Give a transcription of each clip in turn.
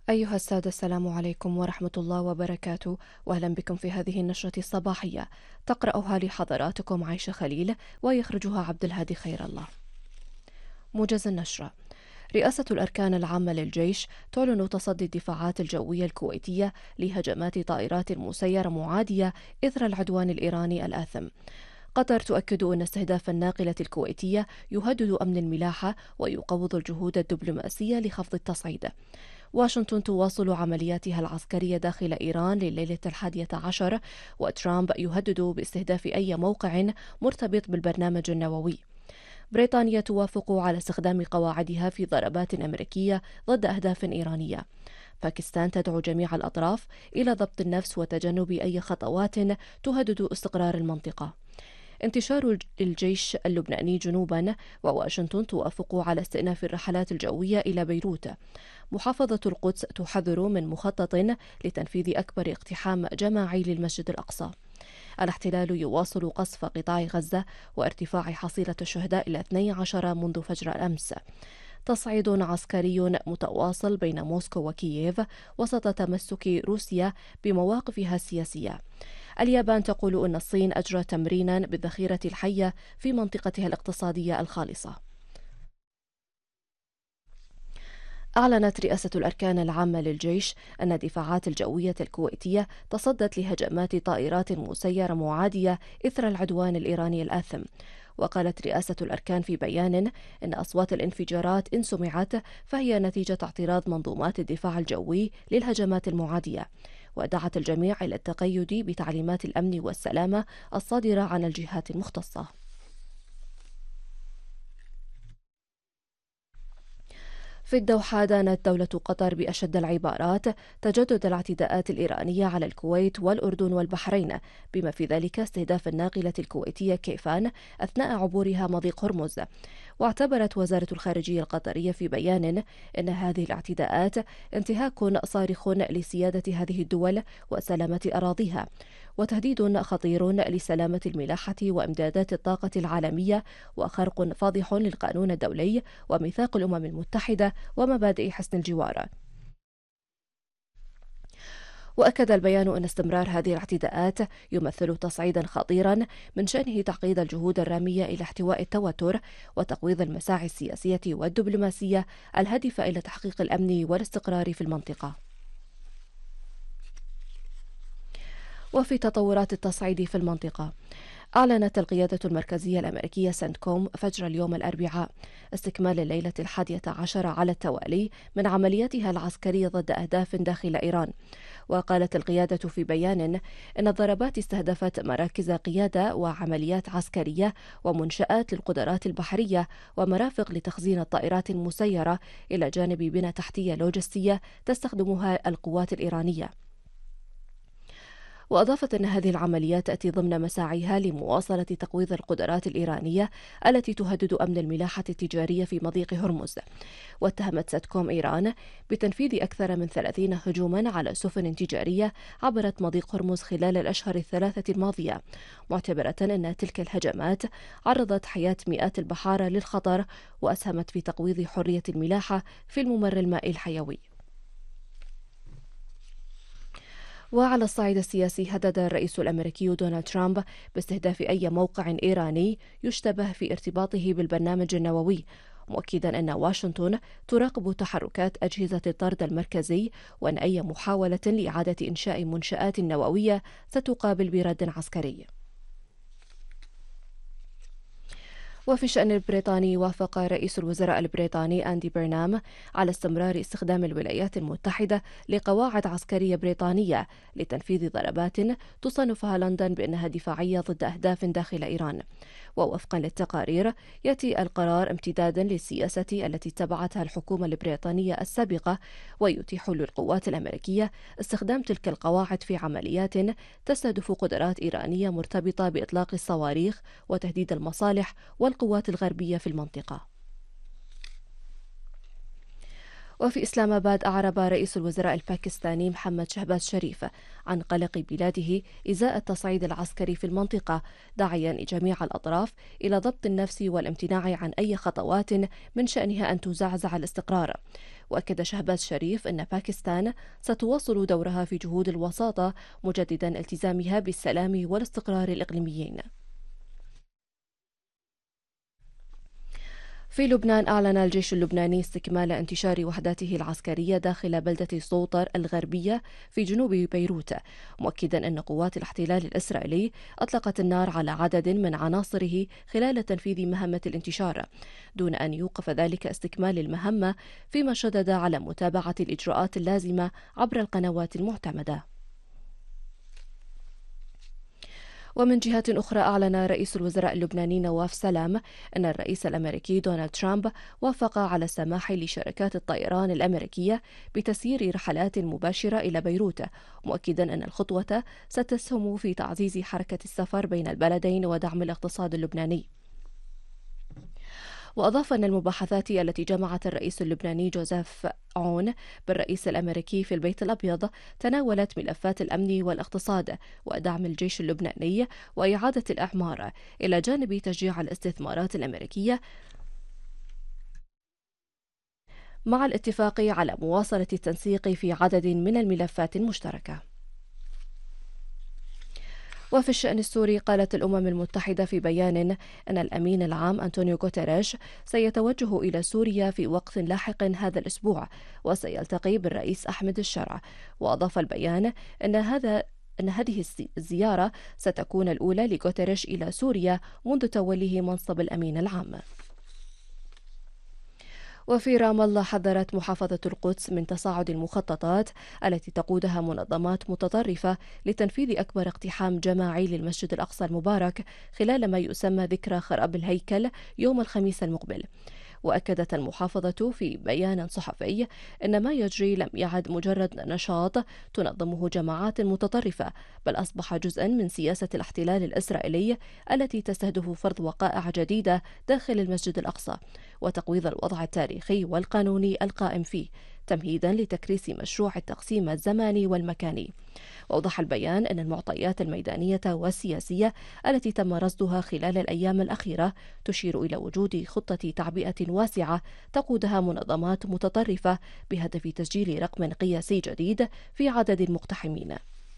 أيها السادة، السلام عليكم ورحمة الله وبركاته، وأهلا بكم في هذه النشرة الصباحية تقرأها لحضراتكم عايشة خليل ويخرجها عبد الهادي خير الله. موجز النشرة. رئاسة الأركان العامة للجيش تعلن تصدي الدفاعات الجوية الكويتية لهجمات طائرات مسيرة معادية إثر العدوان الإيراني الآثم. قطر تؤكد أن استهداف الناقلة الكويتية يهدد أمن الملاحة ويقوض الجهود الدبلوماسية لخفض التصعيد. واشنطن تواصل عملياتها العسكرية داخل إيران لليلة 11، وترامب يهدد باستهداف أي موقع مرتبط بالبرنامج النووي. بريطانيا توافق على استخدام قواعدها في ضربات أمريكية ضد أهداف إيرانية. باكستان تدعو جميع الأطراف إلى ضبط النفس وتجنب أي خطوات تهدد استقرار المنطقة. انتشار الجيش اللبناني جنوبا، وواشنطن توافق على استئناف الرحلات الجوية إلى بيروت. محافظة القدس تحذر من مخطط لتنفيذ أكبر اقتحام جماعي للمسجد الأقصى. الاحتلال يواصل قصف قطاع غزة وارتفاع حصيلة الشهداء إلى 12 منذ فجر الأمس. تصعيد عسكري متواصل بين موسكو وكييف وسط تمسك روسيا بمواقفها السياسية. اليابان تقول أن الصين أجرى تمرينا بالذخيرة الحية في منطقتها الاقتصادية الخالصة. أعلنت رئاسة الأركان العامة للجيش أن الدفاعات الجوية الكويتية تصدت لهجمات طائرات مسيرة معادية إثر العدوان الإيراني الآثم. وقالت رئاسة الأركان في بيان إن أصوات الانفجارات إن سمعت فهي نتيجة اعتراض منظومات الدفاع الجوي للهجمات المعادية. ودعت الجميع إلى التقيد بتعليمات الأمن والسلامة الصادرة عن الجهات المختصة. في الدوحة دانت دولة قطر بأشد العبارات تجدد الاعتداءات الإيرانية على الكويت والأردن والبحرين، بما في ذلك استهداف الناقلة الكويتية كيفان أثناء عبورها مضيق هرمز. واعتبرت وزارة الخارجية القطرية في بيان أن هذه الاعتداءات انتهاك صارخ لسيادة هذه الدول وسلامة أراضيها، وتهديد خطير لسلامة الملاحة وإمدادات الطاقة العالمية، وخرق فاضح للقانون الدولي وميثاق الأمم المتحدة ومبادئ حسن الجوار. وأكد البيان أن استمرار هذه الاعتداءات يمثل تصعيدا خطيرا من شأنه تعقيد الجهود الرامية إلى احتواء التوتر وتقويض المساعي السياسية والدبلوماسية الهادفة إلى تحقيق الأمن والاستقرار في المنطقة. وفي تطورات التصعيد في المنطقة، أعلنت القيادة المركزية الأمريكية سنتكوم فجر اليوم الأربعاء استكمال الليلة 11 على التوالي من عملياتها العسكرية ضد أهداف داخل إيران. وقالت القيادة في بيان إن الضربات استهدفت مراكز قيادة وعمليات عسكرية ومنشآت للقدرات البحرية ومرافق لتخزين الطائرات المسيرة، إلى جانب بنى تحتية لوجستية تستخدمها القوات الإيرانية. وأضافت أن هذه العمليات تأتي ضمن مساعيها لمواصلة تقويض القدرات الإيرانية التي تهدد أمن الملاحة التجارية في مضيق هرمز. واتهمت ساتكوم إيران بتنفيذ أكثر من 30 هجوما على سفن تجارية عبرت مضيق هرمز خلال الأشهر الثلاثة الماضية، معتبرة أن تلك الهجمات عرضت حياة مئات البحارة للخطر وأسهمت في تقويض حرية الملاحة في الممر المائي الحيوي. وعلى الصعيد السياسي، هدد الرئيس الأمريكي دونالد ترامب باستهداف أي موقع إيراني يشتبه في ارتباطه بالبرنامج النووي، مؤكدا أن واشنطن تراقب تحركات أجهزة الطرد المركزي، وأن أي محاولة لإعادة إنشاء منشآت نووية ستقابل برد عسكري. وفي الشأن البريطاني، وافق رئيس الوزراء البريطاني أندي بيرنام على استمرار استخدام الولايات المتحدة لقواعد عسكرية بريطانية لتنفيذ ضربات تصنفها لندن بأنها دفاعية ضد أهداف داخل إيران. ووفقا للتقارير، يأتي القرار امتدادا للسياسة التي اتبعتها الحكومة البريطانية السابقة، ويتيح للقوات الأمريكية استخدام تلك القواعد في عمليات تستهدف قدرات إيرانية مرتبطة بإطلاق الصواريخ وتهديد المصالح والقوات الغربية في المنطقة. وفي إسلام آباد أعرب رئيس الوزراء الباكستاني محمد شهباز شريف عن قلق بلاده إزاء التصعيد العسكري في المنطقة، داعيا جميع الأطراف إلى ضبط النفس والامتناع عن أي خطوات من شأنها أن تزعزع الاستقرار. وأكد شهباز شريف أن باكستان ستواصل دورها في جهود الوساطة، مجددا التزامها بالسلام والاستقرار الإقليميين. في لبنان أعلن الجيش اللبناني استكمال انتشار وحداته العسكرية داخل بلدة سوطر الغربية في جنوب بيروت، مؤكدا أن قوات الاحتلال الإسرائيلي أطلقت النار على عدد من عناصره خلال تنفيذ مهمة الانتشار، دون أن يوقف ذلك استكمال المهمة، فيما شدد على متابعة الإجراءات اللازمة عبر القنوات المعتمدة. ومن جهة أخرى أعلن رئيس الوزراء اللبناني نواف سلام أن الرئيس الأمريكي دونالد ترامب وافق على السماح لشركات الطيران الأمريكية بتسيير رحلات مباشرة إلى بيروت، مؤكدا أن الخطوة ستسهم في تعزيز حركة السفر بين البلدين ودعم الاقتصاد اللبناني. وأضاف أن المباحثات التي جمعت الرئيس اللبناني جوزيف عون بالرئيس الأمريكي في البيت الأبيض تناولت ملفات الأمن والاقتصاد ودعم الجيش اللبناني وإعادة الإعمار، إلى جانب تشجيع الاستثمارات الأمريكية، مع الاتفاق على مواصلة التنسيق في عدد من الملفات المشتركة. وفي الشأن السوري قالت الأمم المتحدة في بيان أن الأمين العام أنطونيو غوتيريش سيتوجه إلى سوريا في وقت لاحق هذا الأسبوع وسيلتقي بالرئيس أحمد الشرع. وأضاف البيان أن هذه الزيارة ستكون الأولى لغوتيريش إلى سوريا منذ توليه منصب الأمين العام. وفي رام الله حذرت محافظة القدس من تصاعد المخططات التي تقودها منظمات متطرفة لتنفيذ أكبر اقتحام جماعي للمسجد الأقصى المبارك خلال ما يسمى ذكرى خراب الهيكل يوم الخميس المقبل. وأكدت المحافظة في بيان صحفي أن ما يجري لم يعد مجرد نشاط تنظمه جماعات متطرفة، بل أصبح جزءا من سياسة الاحتلال الإسرائيلي التي تستهدف فرض وقائع جديدة داخل المسجد الأقصى وتقويض الوضع التاريخي والقانوني القائم فيه، تمهيدا لتكريس مشروع التقسيم الزماني والمكاني. وأوضح البيان أن المعطيات الميدانية والسياسية التي تم رصدها خلال الأيام الأخيرة تشير إلى وجود خطة تعبئة واسعة تقودها منظمات متطرفة بهدف تسجيل رقم قياسي جديد في عدد المقتحمين.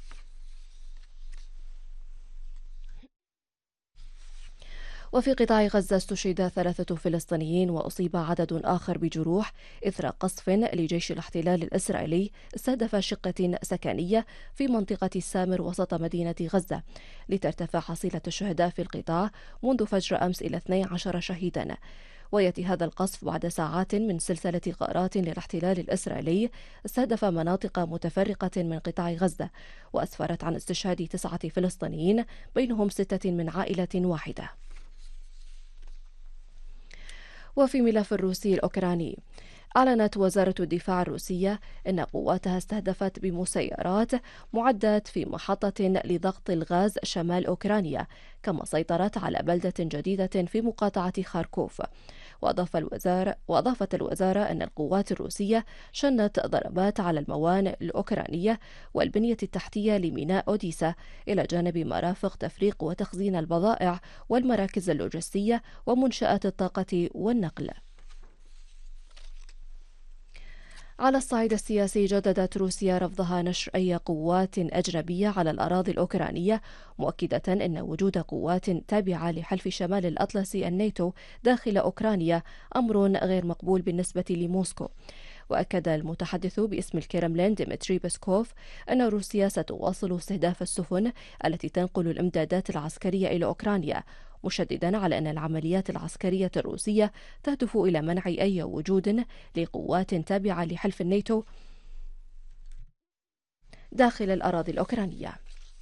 وفي قطاع غزة استشهد 3 فلسطينيين وأصيب عدد آخر بجروح إثر قصف لجيش الاحتلال الإسرائيلي استهدف شقة سكنية في منطقة السامر وسط مدينة غزة، لترتفع حصيلة الشهداء في القطاع منذ فجر أمس إلى 12 شهيدا. ويأتي هذا القصف بعد ساعات من سلسلة غارات للاحتلال الإسرائيلي استهدف مناطق متفرقة من قطاع غزة، وأسفرت عن استشهاد 9 فلسطينيين بينهم 6 من عائلة واحدة. وفي ملف الروسي الأوكراني، أعلنت وزارة الدفاع الروسية أن قواتها استهدفت بمسيرات معدات في محطة لضغط الغاز شمال أوكرانيا، كما سيطرت على بلدة جديدة في مقاطعة خاركوف. وأضافت الوزارة أن القوات الروسية شنت ضربات على الموانئ الأوكرانية والبنية التحتية لميناء أوديسا، إلى جانب مرافق تفريق وتخزين البضائع والمراكز اللوجستية ومنشآت الطاقة والنقل. على الصعيد السياسي، جددت روسيا رفضها نشر أي قوات أجنبية على الأراضي الأوكرانية، مؤكدة أن وجود قوات تابعة لحلف شمال الأطلسي الناتو داخل أوكرانيا أمر غير مقبول بالنسبة لموسكو. وأكد المتحدث باسم الكرملين ديمتري بيسكوف أن روسيا ستواصل استهداف السفن التي تنقل الإمدادات العسكرية إلى أوكرانيا، مشددا على أن العمليات العسكرية الروسية تهدف إلى منع أي وجود لقوات تابعة لحلف الناتو داخل الأراضي الأوكرانية.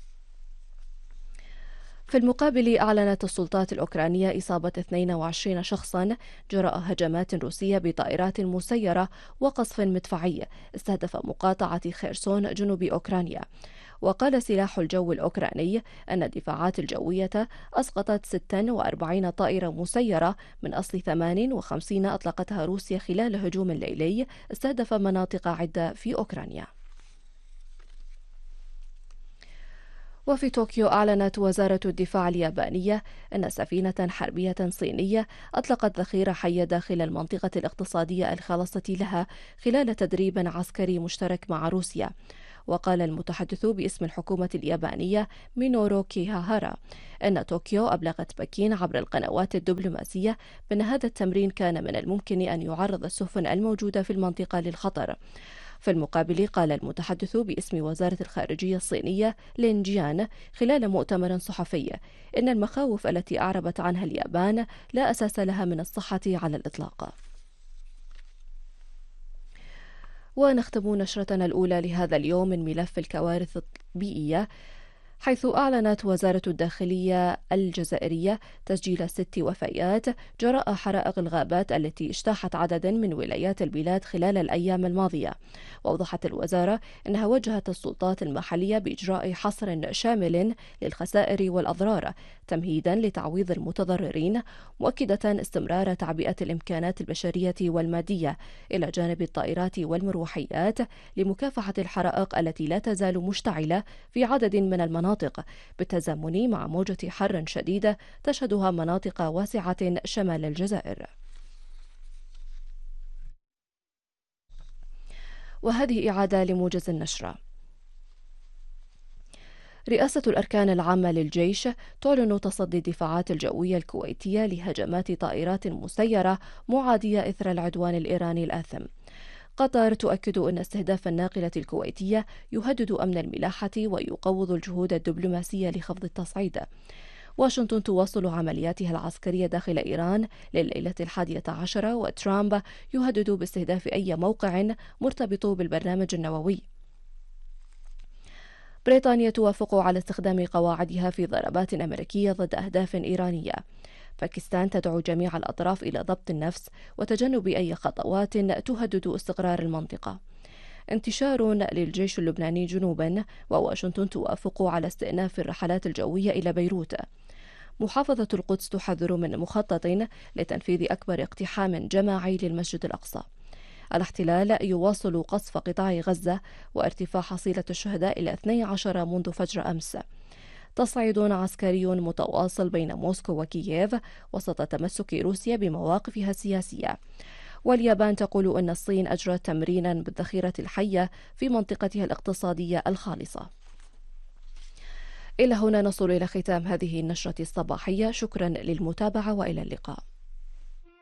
في المقابل، أعلنت السلطات الأوكرانية إصابة 22 شخصا جراء هجمات روسية بطائرات مسيرة وقصف مدفعي استهدف مقاطعة خيرسون جنوب أوكرانيا. وقال سلاح الجو الأوكراني أن الدفاعات الجوية أسقطت 46 طائرة مسيرة من أصل 58 أطلقتها روسيا خلال هجوم ليلي استهدف مناطق عدة في أوكرانيا. وفي طوكيو أعلنت وزارة الدفاع اليابانية أن سفينة حربية صينية أطلقت ذخيرة حية داخل المنطقة الاقتصادية الخاصة لها خلال تدريب عسكري مشترك مع روسيا. وقال المتحدث باسم الحكومة اليابانية مينورو كيهاهارا أن طوكيو أبلغت بكين عبر القنوات الدبلوماسية بأن هذا التمرين كان من الممكن أن يعرض السفن الموجودة في المنطقة للخطر. في المقابل قال المتحدث باسم وزارة الخارجية الصينية لين جيان خلال مؤتمر صحفي إن المخاوف التي أعربت عنها اليابان لا أساس لها من الصحة على الإطلاق. ونختم نشرتنا الأولى لهذا اليوم من ملف الكوارث البيئية، حيث أعلنت وزارة الداخلية الجزائرية تسجيل 6 وفيات جراء حرائق الغابات التي اجتاحت عددا من ولايات البلاد خلال الأيام الماضية. وأوضحت الوزارة أنها وجهت السلطات المحلية بإجراء حصر شامل للخسائر والأضرار تمهيدا لتعويض المتضررين، مؤكدة استمرار تعبئة الإمكانات البشرية والمادية إلى جانب الطائرات والمروحيات لمكافحة الحرائق التي لا تزال مشتعلة في عدد من المناطق بالتزامن مع موجة حر شديدة تشهدها مناطق واسعة شمال الجزائر. وهذه إعادة لموجز النشرة. رئاسة الأركان العامة للجيش تعلن تصدي الدفاعات الجوية الكويتية لهجمات طائرات مسيرة معادية إثر العدوان الإيراني الآثم. قطر تؤكد أن استهداف الناقلة الكويتية يهدد أمن الملاحة ويقوض الجهود الدبلوماسية لخفض التصعيد. واشنطن تواصل عملياتها العسكرية داخل إيران لليلة 11، وترامب يهدد باستهداف أي موقع مرتبط بالبرنامج النووي. بريطانيا توافق على استخدام قواعدها في ضربات أمريكية ضد أهداف إيرانية. باكستان تدعو جميع الأطراف إلى ضبط النفس وتجنب أي خطوات تهدد استقرار المنطقة. انتشار للجيش اللبناني جنوبا، وواشنطن توافق على استئناف الرحلات الجوية إلى بيروت. محافظة القدس تحذر من مخطط لتنفيذ أكبر اقتحام جماعي للمسجد الأقصى. الاحتلال يواصل قصف قطاع غزة وارتفاع حصيلة الشهداء إلى 12 منذ فجر أمس. تصعيد عسكري متواصل بين موسكو وكييف وسط تمسك روسيا بمواقفها السياسية. واليابان تقول أن الصين أجرت تمرينا بالذخيرة الحية في منطقتها الاقتصادية الخالصة. إلى هنا نصل إلى ختام هذه النشرة الصباحية. شكرا للمتابعة وإلى اللقاء.